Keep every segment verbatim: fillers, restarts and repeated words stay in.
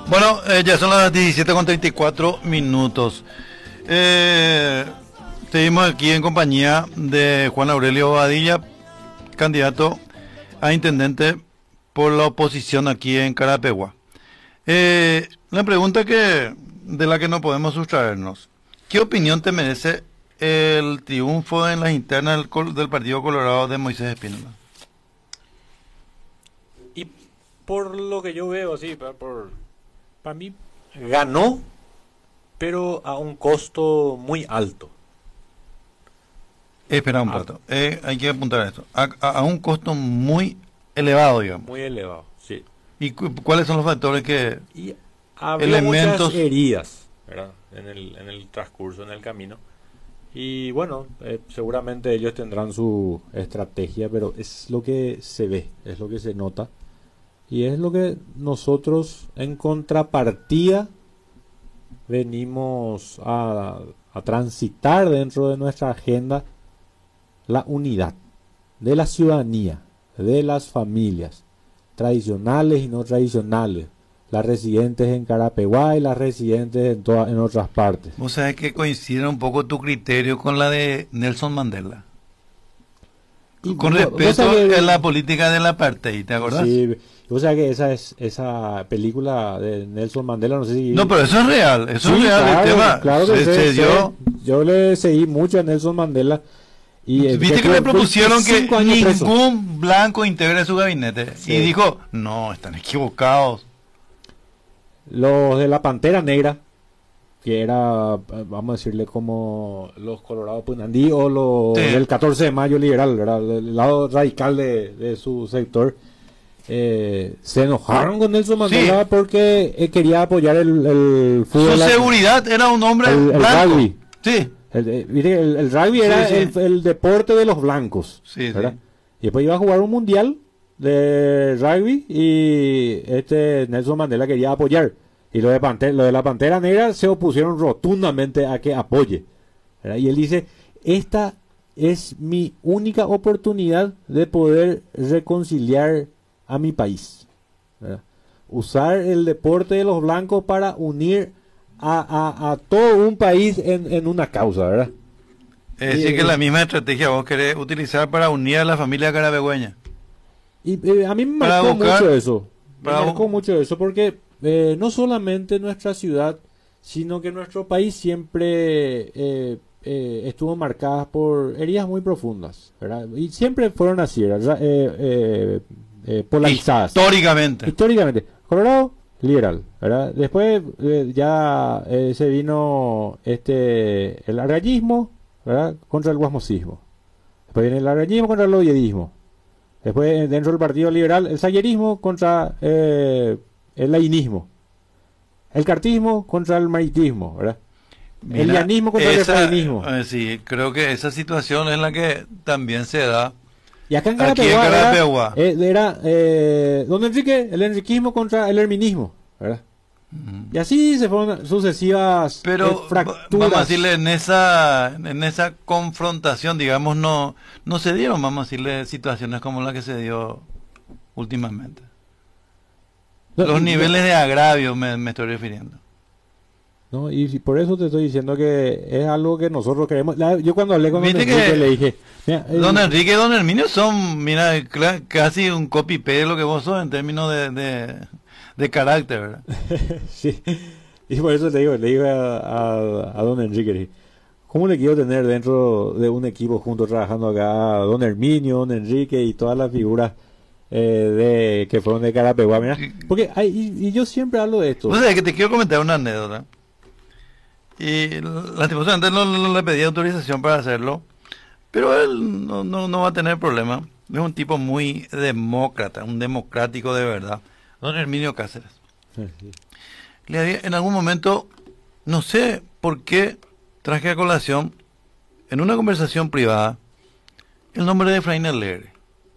Bueno, eh, ya son las diecisiete con treinta y cuatro minutos. Eh, seguimos aquí en compañía de Juan Aurelio Badilla, candidato a intendente por la oposición aquí en Carapeguá. Eh, la pregunta que de la que no podemos sustraernos: ¿qué opinión te merece el triunfo en las internas del, col- del Partido Colorado de Moisés Espínola? Y por lo que yo veo, sí, para, por, para mí ganó, pero a un costo muy alto. Espera un Ah, rato, eh, hay que apuntar esto. A, a- a un costo muy elevado, digamos. muy elevado, sí. ¿Y cu- cuáles son los factores que, Y abrió elementos? muchas heridas, ¿verdad? En el, en el transcurso, en el camino. Y bueno, eh, seguramente ellos tendrán su estrategia, pero es lo que se ve, es lo que se nota. Y es lo que nosotros en contrapartida venimos a, a transitar dentro de nuestra agenda: la unidad de la ciudadanía, de las familias, tradicionales y no tradicionales, las residentes en Carapeguá y las residentes en, toda- en otras partes. Vos sabés que coincide un poco tu criterio con la de Nelson Mandela, Y con vo- vos respecto sabés que- a la política del apartheid, ¿te acordás? Sí, vos sabés que esa es esa película de Nelson Mandela, no sé si... No, pero eso es real, eso Sí, es real, claro, el tema claro que se, sé, se sé. dio. Yo le seguí mucho a Nelson Mandela y eh, Viste que estuvo le propusieron que veinticinco años preso. ningún blanco integre su gabinete, Sí. y dijo, no, están equivocados. Los de la Pantera Negra, que era, eh, vamos a decirle, como los Colorados Punandí o los Sí. del catorce de mayo liberal, ¿verdad? El lado radical de, de su sector, eh, se enojaron con Nelson Mandela Sí. porque eh, quería apoyar el, el Su fútbol. seguridad era un hombre el- el blanco. rugby. Sí, El, eh, mire, el, el rugby Sí, era sí. El, el deporte de los blancos, Sí, ¿verdad? sí. Y después iba a jugar un mundial de rugby y este Nelson Mandela quería apoyar. Y lo de, Pante- lo de la Pantera Negra se opusieron rotundamente a que apoye, ¿verdad? Y él dice, esta es mi única oportunidad de poder reconciliar a mi país, ¿verdad? Usar el deporte de los blancos para unir a, a- a todo un país en, en una causa, ¿verdad? Es Y- decir, que y- la misma estrategia vos querés utilizar para unir a la familia carabegüeña. Y eh, a mí me Para marcó buscar- mucho eso. Me para marcó bu- mucho eso porque eh, no solamente nuestra ciudad, sino que nuestro país siempre eh, eh, estuvo marcada por heridas muy profundas, ¿verdad? Y siempre fueron así, ¿verdad? Eh, eh, eh, polarizadas. Históricamente. Históricamente. Colorado, liberal, ¿verdad? Después eh, ya eh, se vino este el argallismo, ¿verdad? Contra el guasmocismo. Después viene el argallismo contra el oyedismo. Después, dentro del Partido Liberal, el sayerismo contra eh, el lainismo. El cartismo contra el maritismo, ¿verdad? el Mira, llanismo contra el esa- efrainismo. eh, sí, creo que esa situación es la que también se da. Y acá en Aquí en Carapeguá, Carapeguá. era, eh, era eh, don Enrique, el enriquismo contra el herminismo, ¿verdad? Y así se fueron sucesivas Pero eh, va- fracturas. vamos a decirle, en esa en esa confrontación, digamos, no no se dieron, vamos a decirle, situaciones como la que se dio últimamente. No, Los y- niveles de agravio me, me estoy refiriendo. No, y si- por eso te estoy diciendo que es algo que nosotros queremos. La- yo cuando hablé con don Viste Enrique que le dije, mira, eh, Don Enrique y Don Herminio son, mira, cla- casi un copy-paste de lo que vos sos en términos de, de, de carácter, ¿verdad? sí. Y por eso le digo, le digo a, a, a don Enrique, le dije, ¿cómo le quiero tener dentro de un equipo juntos trabajando acá a don Herminio, don Enrique y todas las figuras eh, de que fueron de Carapeguá? Mira, porque hay, y, y yo siempre hablo de esto. O sea, que te quiero comentar una anécdota. Y lastimosamente no, no le pedí autorización para hacerlo, pero él no, no, no va a tener problema. Es un tipo muy demócrata, un democrático de verdad. Don Herminio Cáceres. Le había, en algún momento, no sé por qué, traje a colación, en una conversación privada, el nombre de Efraín Alegre.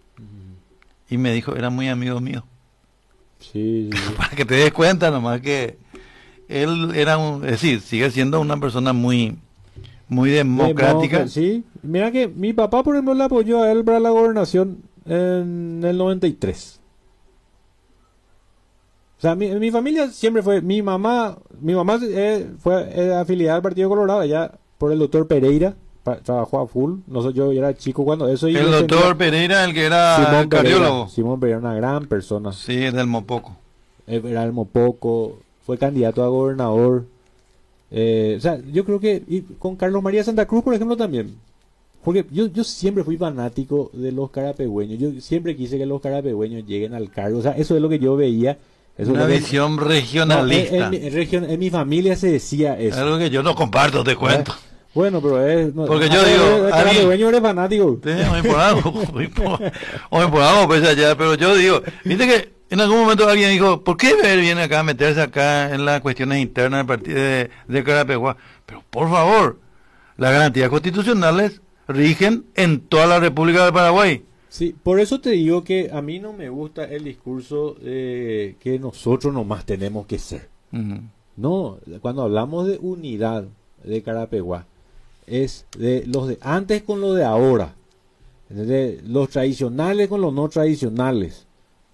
Y me dijo, era muy amigo mío. Sí, sí, sí. Para que te des cuenta nomás que él era un, es decir, sigue siendo una persona muy, muy democrática. Demócrata, sí. Mira que mi papá, por ejemplo, le apoyó a él para la gobernación en el noventa y tres. O sea, mi, mi familia siempre fue, mi mamá, mi mamá eh, fue eh, afiliada al Partido Colorado, ella por el doctor Pereira, pa, trabajó a full, no sé, yo era chico cuando eso. Y el doctor tenía, Pereira, el que era Simón cardiólogo. Pereira, Simón Pereira, una gran persona. Sí, del Mopoco. Era del Mopoco, fue candidato a gobernador. Eh, o sea, yo creo que y con Carlos María Santa Cruz, por ejemplo, también. Porque yo, yo siempre fui fanático de los carapegüeños. Yo siempre quise que los carapegüeños lleguen al cargo. O sea, eso es lo que yo veía. Eso Una es lo visión que, regionalista. No, en, en, en, region, en mi familia se decía eso. Algo que yo no comparto, te cuento. ¿Eh? Bueno, pero es... No, porque yo no, digo... El carapegüeño eres fanático. Sí, muy por algo. Muy por, muy por algo, pues allá. Pero yo digo... Viste que en algún momento alguien dijo... ¿Por qué ver viene acá a meterse acá en las cuestiones internas del partido de, de Carapeguá? Pero por favor... Las garantías constitucionales rigen en toda la República del Paraguay. Sí, por eso te digo que a mí no me gusta el discurso eh, que nosotros nomás tenemos que ser. Uh-huh. No, cuando hablamos de unidad de Carapeguá, es de los de antes con los de ahora, de los tradicionales con los no tradicionales.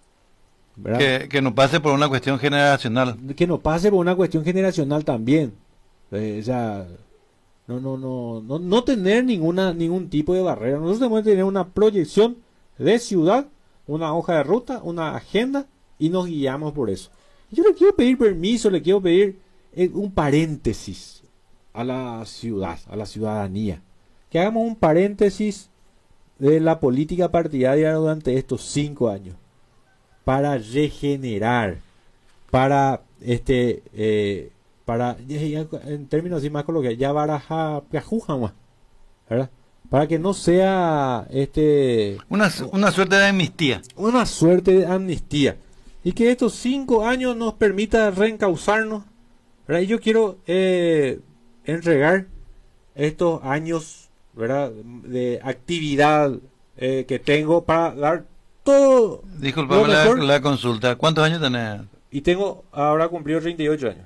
Que, que no pase por una cuestión generacional. Que no pase por una cuestión generacional también. Eh, o sea... No, no, no, no, no tener ninguna, ningún tipo de barrera. Nosotros tenemos que tener una proyección de ciudad, una hoja de ruta, una agenda, y nos guiamos por eso. Yo le quiero pedir permiso, le quiero pedir eh, un paréntesis a la ciudad, a la ciudadanía. Que hagamos un paréntesis de la política partidaria durante estos cinco años. Para regenerar, para este... Eh, para, en términos así más coloquiales, ya baraja piajuja, ¿verdad? Para que no sea este una, una suerte de amnistía. Una suerte de amnistía. Y que estos cinco años nos permita reencauzarnos, ¿verdad? Y yo quiero eh, entregar estos años, ¿verdad?, de actividad eh, que tengo para dar todo. Disculpame la, la consulta. ¿Cuántos años tenés? Y tengo ahora cumplido treinta y ocho años.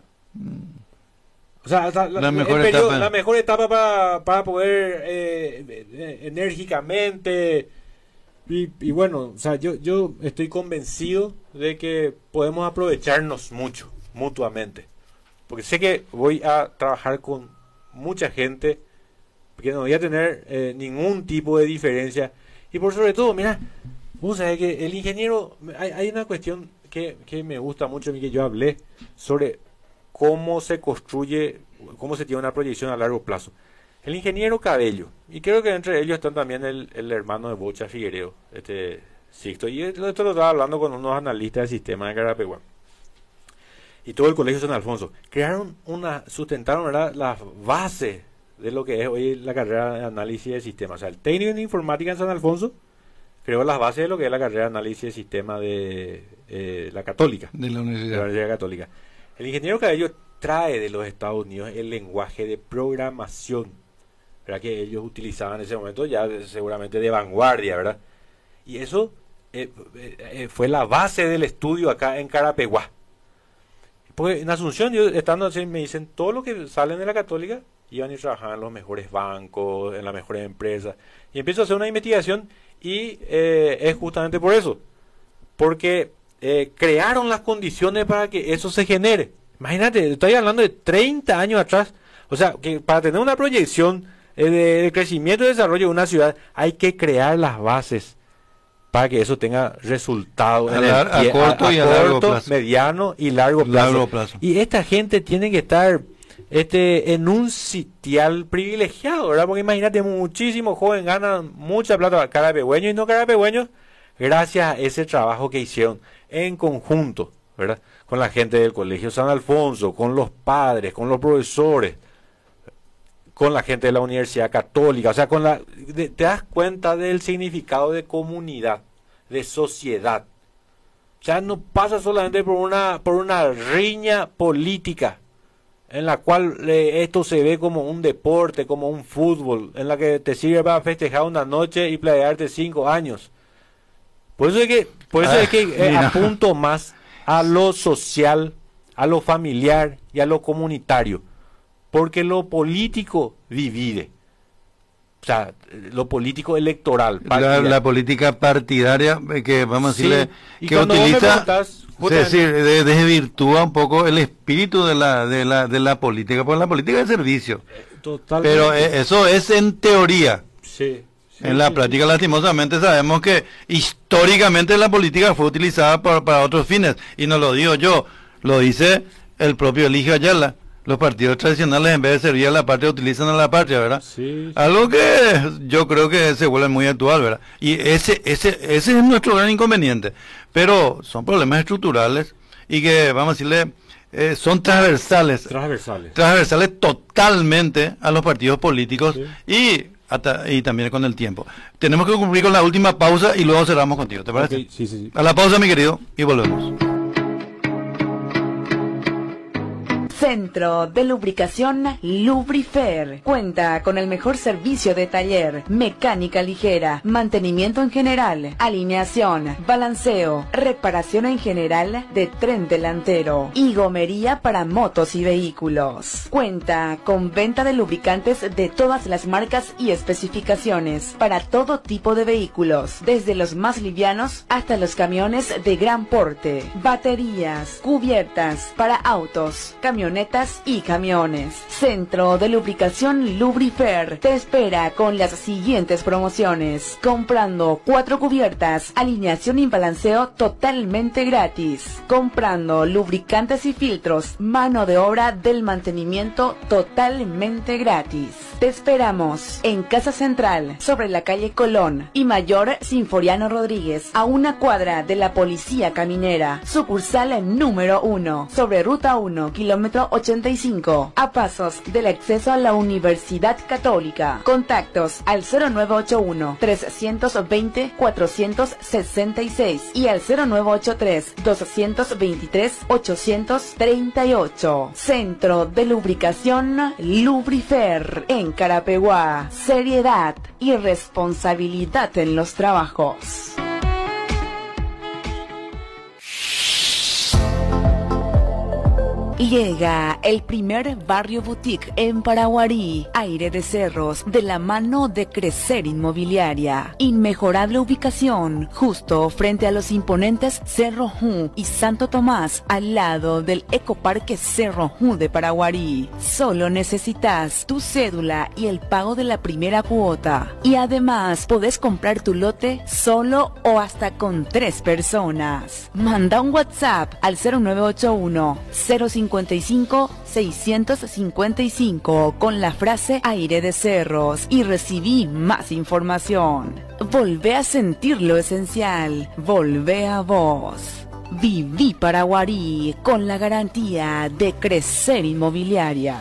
O sea, la, la, mejor, periodo, etapa. la mejor etapa para, para poder eh, eh, enérgicamente y, y bueno, o sea, yo, yo estoy convencido de que podemos aprovecharnos mucho, mutuamente. Porque sé que voy a trabajar con mucha gente, que no voy a tener eh, ningún tipo de diferencia. Y por sobre todo, mira, vos sabés que el ingeniero, hay, hay una cuestión que, que me gusta mucho y que yo hablé sobre cómo se construye, cómo se tiene una proyección a largo plazo. El ingeniero Cabello, y creo que entre ellos están también el, el hermano de Bocha Figuereo, este Sixto, y esto lo estaba hablando con unos analistas del sistema de Carapeguá, y todo el colegio San Alfonso, crearon una, sustentaron, ¿verdad?, las bases de lo que es hoy la carrera de análisis de sistemas. O sea, el técnico en informática en San Alfonso creó las bases de lo que es la carrera de análisis de sistemas de eh, la Católica, de la Universidad, de la Universidad Católica. El ingeniero Cabello trae de los Estados Unidos el lenguaje de programación, ¿verdad?, que ellos utilizaban en ese momento, ya seguramente de vanguardia, ¿verdad? Y eso eh, eh, fue la base del estudio acá en Carapeguá. Porque en Asunción, yo estando así, me dicen, todo lo que salen de la Católica iban a ir trabajando en los mejores bancos, en las mejores empresas. Y empiezo a hacer una investigación y eh, es justamente por eso. Porque eh, crearon las condiciones para que eso se genere. Imagínate, estoy hablando de treinta años atrás. O sea, que para tener una proyección eh, de, de crecimiento y desarrollo de una ciudad, hay que crear las bases para que eso tenga resultados a, la, a corto a, a y a corto, largo plazo, mediano y largo plazo. largo plazo. Y esta gente tiene que estar este en un sitial privilegiado, ¿verdad? Porque imagínate, muchísimos jóvenes ganan mucha plata, carapegüeños y no carapegüeños, gracias a ese trabajo que hicieron en conjunto, ¿verdad?, con la gente del Colegio San Alfonso, con los padres, con los profesores, con la gente de la Universidad Católica. O sea, con la de, te das cuenta del significado de comunidad, de sociedad. O sea, no pasa solamente por una por una riña política en la cual eh, esto se ve como un deporte, como un fútbol, en la que te sirve para festejar una noche y playarte cinco años. Por eso es que, por eso ah, es que eh, apunto más a lo social, a lo familiar y a lo comunitario. Porque lo político divide. o sea, lo político electoral. La, la política partidaria eh, que vamos a decirle sí. que utiliza, es decir, de- desvirtúa un poco el espíritu de la de la de la política, porque la política es servicio. Totalmente. Pero eh, eso es en teoría. Sí. Sí, En la sí, práctica, sí. lastimosamente, sabemos que históricamente la política fue utilizada para, para otros fines. Y no lo digo yo, lo dice el propio Eligio Ayala. Los partidos tradicionales, en vez de servir a la patria, utilizan a la patria, ¿verdad? Sí, sí. Algo que yo creo que se vuelve muy actual, ¿verdad? Y ese, ese, ese es nuestro gran inconveniente. Pero son problemas estructurales y que, vamos a decirle, eh, son transversales. Transversales. Transversales totalmente a los partidos políticos Sí. y, hasta, y también con el tiempo. Tenemos que cumplir con la última pausa y luego cerramos contigo, ¿te parece? Ok, sí, sí, sí. A la pausa, mi querido, y volvemos. Centro de Lubricación Lubrifer. Cuenta con el mejor servicio de taller, mecánica ligera, mantenimiento en general, alineación, balanceo, reparación en general de tren delantero y gomería para motos y vehículos. Cuenta con venta de lubricantes de todas las marcas y especificaciones para todo tipo de vehículos, desde los más livianos hasta los camiones de gran porte, baterías, cubiertas para autos, camionetas y camiones. Centro de Lubricación Lubrifer te espera con las siguientes promociones. Comprando cuatro cubiertas, alineación y balanceo totalmente gratis. Comprando lubricantes y filtros, mano de obra del mantenimiento totalmente gratis. Te esperamos en Casa Central, sobre la calle Colón y Mayor Sinforiano Rodríguez, a una cuadra de la Policía Caminera. Sucursal número uno, sobre Ruta uno, kilómetro ochenta y cinco, a pasos del acceso a la Universidad Católica. Contactos al cero nueve ocho uno, tres dos cero, cuatro seis seis y al cero nueve ocho tres, dos dos tres, ocho tres ocho. Centro de Lubricación Lubrifer en Carapeguá. Seriedad y responsabilidad en los trabajos. Llega el primer barrio boutique en Paraguarí, Aire de Cerros, de la mano de Crecer Inmobiliaria. Inmejorable ubicación, justo frente a los imponentes Cerro Ju y Santo Tomás, al lado del Ecoparque Cerro Ju de Paraguarí. Solo necesitas tu cédula y el pago de la primera cuota. Y además, podés comprar tu lote solo o hasta con tres personas. Manda un WhatsApp al cero nueve ocho uno, cero cinco cinco, seis cinco cinco con la frase Aire de Cerros y recibí más información. Volvé a sentir lo esencial. Volvé a vos. Viví Paraguarí con la garantía de Crecer Inmobiliaria.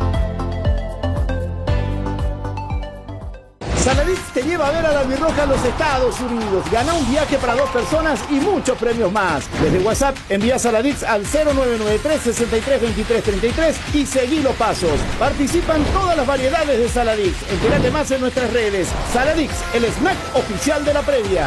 Saladix te lleva a ver a la Albirroja a los Estados Unidos. Gana un viaje para dos personas y muchos premios más. Desde WhatsApp envía Saladix al cero nueve nueve tres, sesenta y tres, veintitrés, treinta y tres y seguí los pasos. Participan todas las variedades de Saladix. Entérate más en nuestras redes. Saladix, el snack oficial de la previa.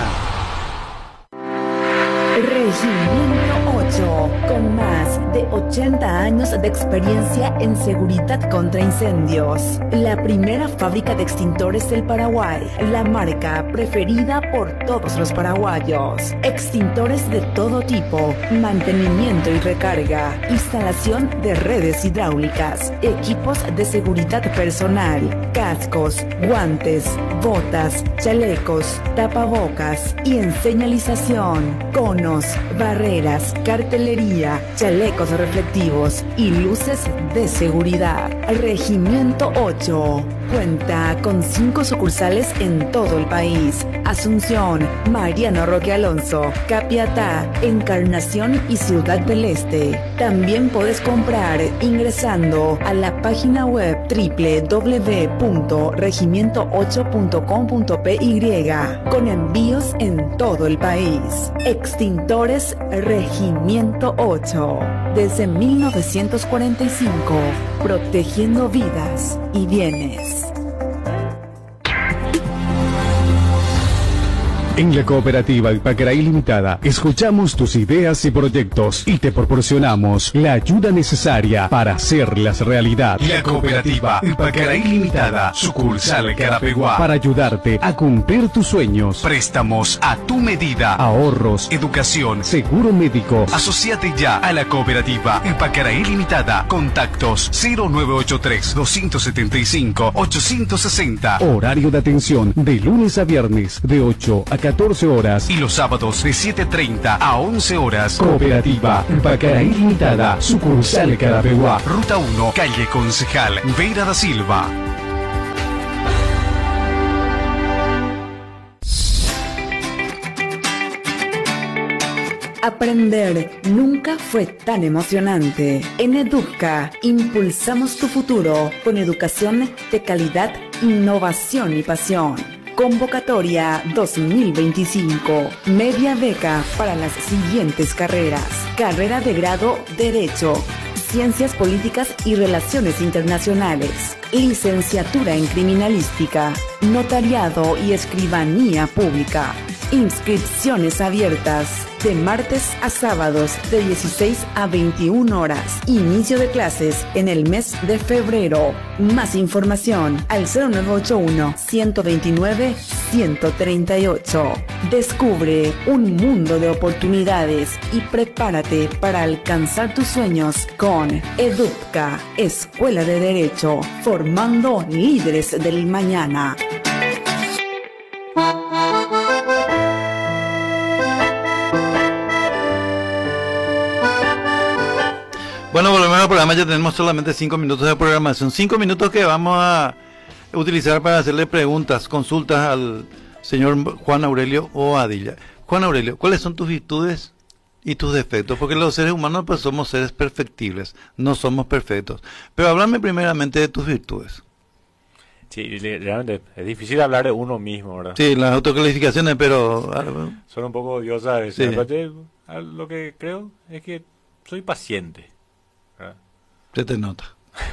Regimiento ocho, con más de ochenta años de experiencia en seguridad contra incendios. La primera fábrica de extintores del Paraguay, la marca preferida por todos los paraguayos. Extintores de todo tipo, mantenimiento y recarga, instalación de redes hidráulicas, equipos de seguridad personal, cascos, guantes, botas, chalecos, tapabocas y en señalización, conos, barreras, cartelería, chalecos reflectivos y luces de seguridad. Regimiento ocho cuenta con cinco sucursales en todo el país: Asunción, Mariano Roque Alonso, Capiatá, Encarnación y Ciudad del Este. También puedes comprar ingresando a la página web doble u doble u doble u punto regimiento ocho punto com punto p y con envíos en todo el país. Extintores Regimiento ocho, desde mil novecientos cuarenta y cinco, protegiendo vidas y bienes. En la Cooperativa Ipacaraí Limitada, escuchamos tus ideas y proyectos y te proporcionamos la ayuda necesaria para hacerlas realidad. La Cooperativa Ipacaraí Limitada, sucursal Carapeguá, para ayudarte a cumplir tus sueños. Préstamos a tu medida, ahorros, educación, seguro médico. Asociate ya a la Cooperativa Ipacaraí Limitada. Contactos cero nueve ocho tres, dos siete cinco, ocho seis cero. Horario de atención de lunes a viernes de ocho a catorce horas y los sábados de siete treinta a once horas. Cooperativa Ipacaraí Limitada, sucursal Carapeguá, Ruta uno, calle Concejal Veira da Silva. Aprender nunca fue tan emocionante. En Edupca impulsamos tu futuro con educación de calidad, innovación y pasión. Convocatoria dos mil veinticinco. Media beca para las siguientes carreras. Carrera de grado Derecho, Ciencias Políticas y Relaciones Internacionales. Licenciatura en Criminalística, Notariado y Escribanía Pública. Inscripciones abiertas de martes a sábados de dieciséis a veintiuna horas. Inicio de clases en el mes de febrero. Más información al cero nueve ocho uno, ciento veintinueve, ciento treinta y ocho. Descubre un mundo de oportunidades y prepárate para alcanzar tus sueños con Edupca, Escuela de Derecho, formando líderes del mañana. Bueno, volvemos al programa, ya tenemos solamente cinco minutos de programación. Cinco minutos que vamos a utilizar para hacerle preguntas, consultas al señor Juan Aurelio Bobadilla. Juan Aurelio, ¿cuáles son tus virtudes y tus defectos? Porque los seres humanos pues somos seres perfectibles, no somos perfectos. Pero háblame primeramente de tus virtudes. Sí, realmente es difícil hablar de uno mismo, ¿verdad? Sí, las autocalificaciones, pero... Son un poco odiosas a veces. Sí. Aparte, lo que creo es que soy paciente. Se te nota.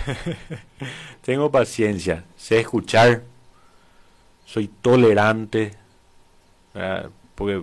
Tengo paciencia, sé escuchar, soy tolerante, ¿verdad? Porque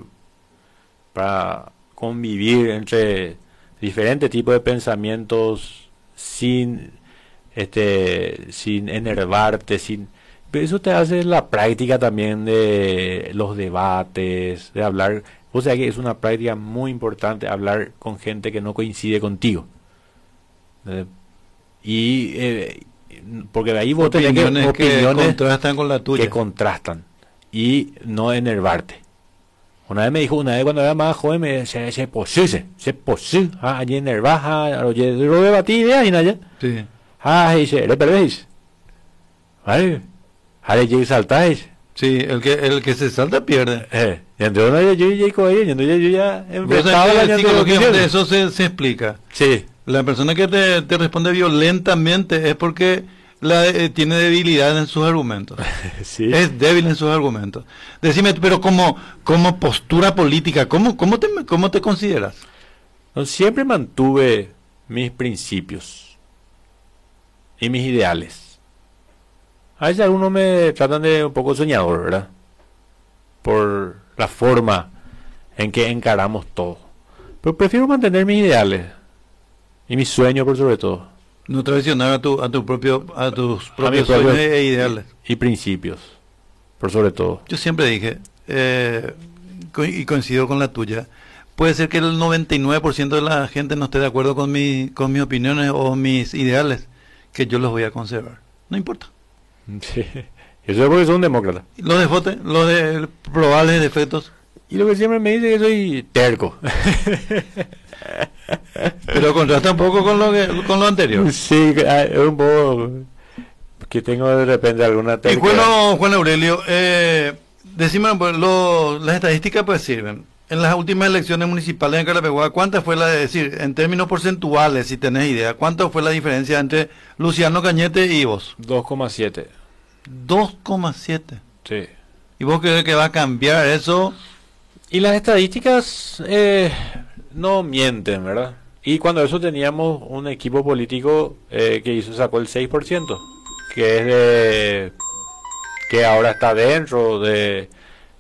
para convivir entre diferentes tipos de pensamientos sin este sin enervarte, sin pero eso te hace la práctica también de los debates, de hablar. O sea que es una práctica muy importante hablar con gente que no coincide contigo. Eh, y eh, porque de ahí vos tenés que Opiniones que opiniones contrastan con la tuya. que contrastan y no enervarte. Una vez me dijo, una vez cuando era más joven, me decía, se posee, se posee, ah, allí enervaja, oye, lo debatí ideas y nada. Sí. Ah, dice, le perdéis. Vale, ahora ya saltáis. Sí, el que el que se salta pierde. Eh, y entonces yo ya con ella, entonces yo ya Vos sabés que psicológicamente eso se, se explica. Sí. La persona que te, te responde violentamente es porque la, eh, tiene debilidad en sus argumentos. Sí. Es débil en sus argumentos. Decime, pero como, como postura política, ¿cómo, cómo, te, ¿cómo te consideras? No, siempre mantuve mis principios y mis ideales. A veces algunos me tratan de un poco soñador, ¿verdad? Por la forma en que encaramos todo. Pero prefiero mantener mis ideales y mis sueños por sobre todo. No traicionar a tu, a tu propio, a tus A propios mis propios sueños e ideales. Y, y principios, por sobre todo. Yo siempre dije, eh, co- y coincido con la tuya, puede ser que el noventa y nueve por ciento de la gente no esté de acuerdo con, mi, con mis opiniones o mis ideales, que yo los voy a conservar. No importa. Sí. Eso es porque soy un demócrata. Los de vote, los de probables defectos. Y lo que siempre me dice es que soy terco. Pero contrasta un poco con lo que, con lo anterior. Sí, es un poco que tengo de repente alguna Y terquedad. bueno, Juan Aurelio, eh, decime, pues, lo- las estadísticas pues sirven. En las últimas elecciones municipales en Carapeguá, ¿cuánta fue la, de decir, en términos porcentuales, si tenés idea, cuánto fue la diferencia entre Luciano Cañete y vos? dos coma siete. dos coma siete. Sí. ¿Y vos crees que va a cambiar eso? Y las estadísticas eh, no mienten, ¿verdad? Y cuando eso teníamos un equipo político eh, que hizo sacó el seis por ciento, que es de que ahora está dentro de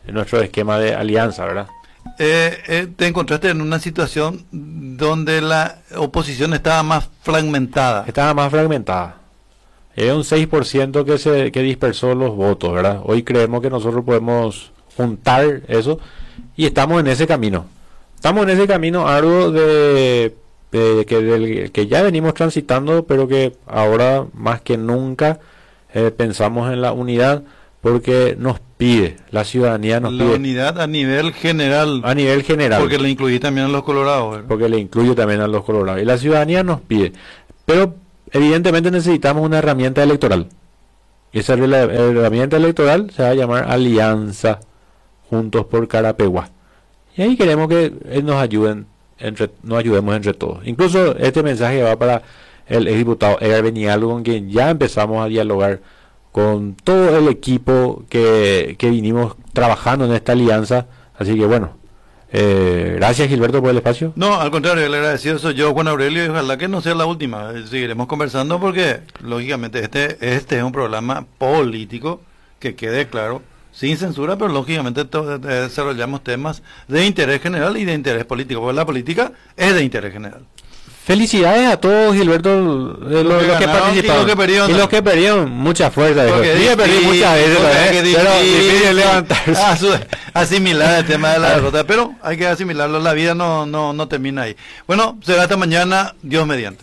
en nuestro esquema de alianza, ¿verdad? Eh, eh, te encontraste en una situación donde la oposición estaba más fragmentada. Estaba más fragmentada. Era un seis por ciento que se que dispersó los votos, ¿verdad? Hoy creemos que nosotros podemos juntar eso y estamos en ese camino. Estamos en ese camino arduo de, de que, del, que ya venimos transitando, pero que ahora más que nunca eh, pensamos en la unidad, porque nos pide, la ciudadanía nos la pide. La unidad a nivel general. A nivel general. Porque le incluye también a los colorados, ¿verdad? Porque le incluye también a los colorados. Y la ciudadanía nos pide. Pero evidentemente necesitamos una herramienta electoral. Y esa herramienta electoral se va a llamar Alianza Juntos por Carapeguá. Y ahí queremos que nos ayuden, entre, nos ayudemos entre todos. Incluso este mensaje va para el exdiputado Edgar Benialdo, con quien ya empezamos a dialogar con todo el equipo que, que vinimos trabajando en esta alianza. Así que bueno, eh, gracias Gilberto por el espacio. No, al contrario, el agradecido soy yo, Juan Aurelio, y ojalá que no sea la última. Seguiremos conversando porque, lógicamente, este, este es un programa político, que quede claro, sin censura, pero lógicamente to- desarrollamos temas de interés general y de interés político, porque la política es de interés general. Felicidades a todos, Gilberto, de los, Los que los que ganaron participaron. y los que perdieron. Y los que perdieron, mucha fuerza. dijo. Porque Sí, he perdido difícil, muchas veces, porque ¿eh? es que Pero difícil, difícil levantarse. asu- asimilar el tema de la derrota, pero hay que asimilarlo, la vida no, no, no termina ahí. Bueno, será hasta mañana, Dios mediante.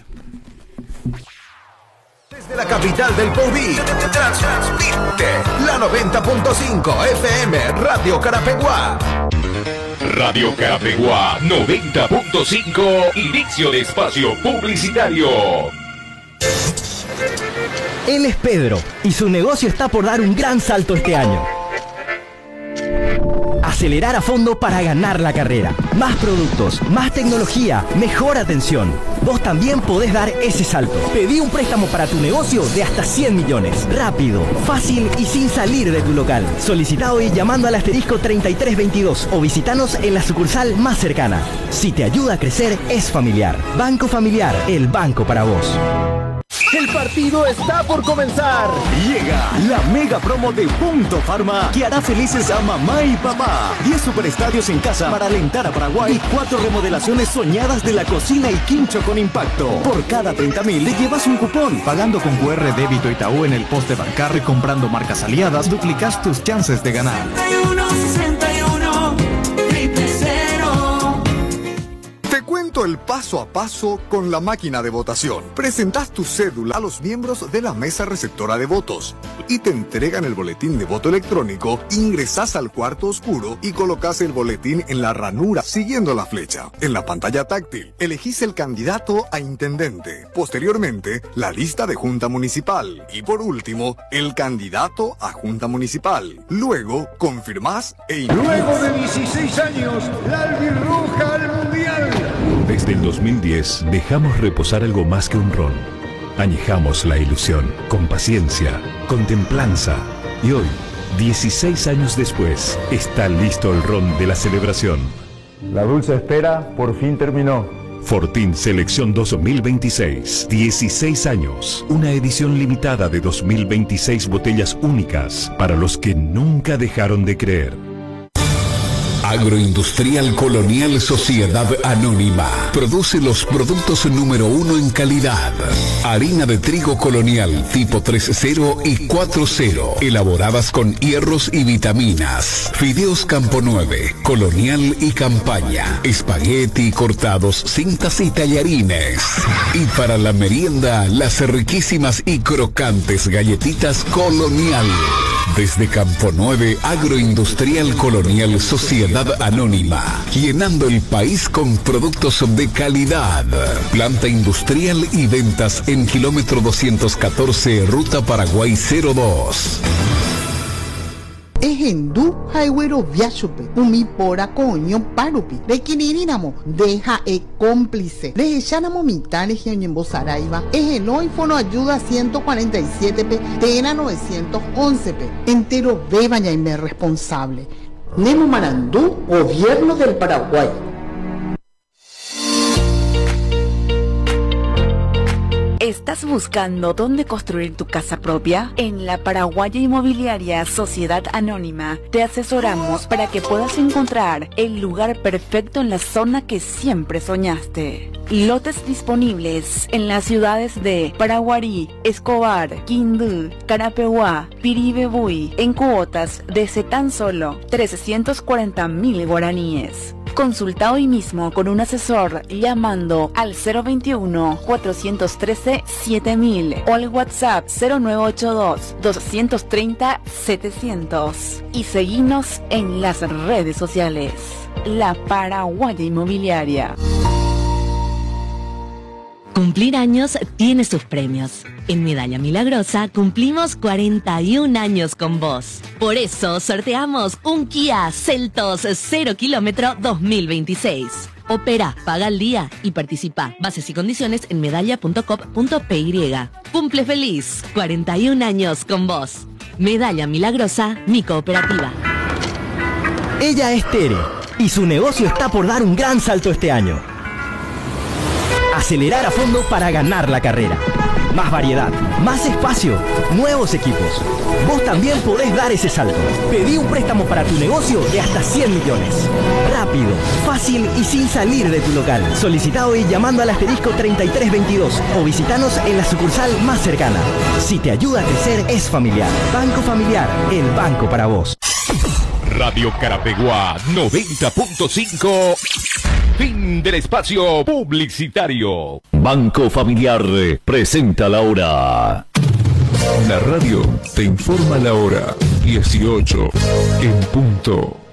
Desde la capital del Pobí, transmite la noventa punto cinco F M Radio Carapeguá. Radio Carapeguá noventa punto cinco, inicio de espacio publicitario. Él es Pedro y su negocio está por dar un gran salto este año. Acelerar a fondo para ganar la carrera. Más productos, más tecnología, mejor atención. Vos también podés dar ese salto. Pedí un préstamo para tu negocio de hasta cien millones. Rápido, fácil y sin salir de tu local. Solicita hoy llamando al asterisco treinta y tres veintidós o visitanos en la sucursal más cercana. Si te ayuda a crecer, es familiar. Banco Familiar, el banco para vos. El partido está por comenzar. Llega la mega promo de Punto Pharma que hará felices a mamá y papá. diez superestadios en casa para alentar a Paraguay y cuatro remodelaciones soñadas de la cocina y quincho con impacto. Por cada treinta mil le llevas un cupón. Pagando con Q R débito Itaú en el poste bancario y comprando marcas aliadas, duplicas tus chances de ganar. Cuento el paso a paso con la máquina de votación. Presentas tu cédula a los miembros de la mesa receptora de votos y te entregan el boletín de voto electrónico. Ingresas al cuarto oscuro y colocas el boletín en la ranura siguiendo la flecha. En la pantalla táctil, elegís el candidato a intendente. Posteriormente, la lista de junta municipal. Y por último, el candidato a junta municipal. Luego, confirmás e... Luego de dieciséis años, la albirroja al mundial. Desde el dos mil diez dejamos reposar algo más que un ron. Añejamos la ilusión, con paciencia, con templanza. Y hoy, dieciséis años después, está listo el ron de la celebración. La dulce espera por fin terminó. Fortín Selección dos mil veintiséis. dieciséis años. Una edición limitada de dos mil veintiséis botellas únicas para los que nunca dejaron de creer. Agroindustrial Colonial Sociedad Anónima produce los productos número uno en calidad. Harina de trigo colonial tipo tres cero y cuatro cero, elaboradas con hierros y vitaminas. Fideos Campo nueve, colonial y campaña. Espagueti cortados, cintas y tallarines. Y para la merienda, las riquísimas y crocantes galletitas colonial. Desde Campo nueve, Agroindustrial Colonial Sociedad Anónima, llenando el país con productos de calidad. Planta industrial y ventas en kilómetro doscientos catorce, Ruta Paraguay cero dos. Ejendu Highway Viachupe, Umi Pora Coño Parupi, de Quinirinamo, deja e cómplice, de Echanamo Mitales y Oñembo Saraiva, Ejenoi Fono Ayuda ciento cuarenta y siete P, Tena novecientos once P, entero bebaña y me responsable. Nemo Marandú, Gobierno del Paraguay. ¿Estás buscando dónde construir tu casa propia? En la Paraguaya Inmobiliaria Sociedad Anónima te asesoramos para que puedas encontrar el lugar perfecto en la zona que siempre soñaste. Lotes disponibles en las ciudades de Paraguarí, Escobar, Quindú, Carapeguá, Piribebuy, en cuotas desde tan solo trescientos cuarenta mil guaraníes. Consulta hoy mismo con un asesor llamando al cero veintiuno, cuatrocientos trece, siete mil o al WhatsApp cero nueve ocho dos, doscientos treinta, setecientos y seguinos en las redes sociales. La Paraguaya Inmobiliaria. Cumplir años tiene sus premios. En Medalla Milagrosa cumplimos cuarenta y un años con vos. Por eso sorteamos un Kia Seltos cero kilómetro dos mil veintiséis. Opera, paga al día y participa. Bases y condiciones en medalla punto com punto p y. Cumple feliz, cuarenta y un años con vos. Medalla Milagrosa, mi cooperativa. Ella es Tere y su negocio está por dar un gran salto este año. Acelerar a fondo para ganar la carrera. Más variedad, más espacio, nuevos equipos. Vos también podés dar ese salto. Pedí un préstamo para tu negocio de hasta cien millones. Rápido, fácil y sin salir de tu local. Solicita hoy llamando al asterisco treinta y tres veintidós o visitanos en la sucursal más cercana. Si te ayuda a crecer, es familiar. Banco Familiar, el banco para vos. Radio Carapeguá noventa punto cinco. Fin del espacio publicitario. Banco Familiar presenta la hora. La radio te informa la hora. dieciocho en punto.